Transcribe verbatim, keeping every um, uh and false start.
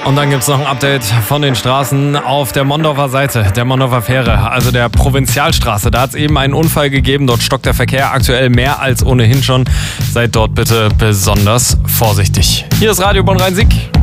Und dann gibt es noch ein Update von den Straßen auf der Mondorfer Seite, der Mondorfer Fähre, also der Provinzialstraße. Da hat es eben einen Unfall gegeben, dort stockt der Verkehr aktuell mehr als ohnehin schon. Seid dort bitte besonders vorsichtig. Hier ist Radio Bonn-Rhein-Sieg.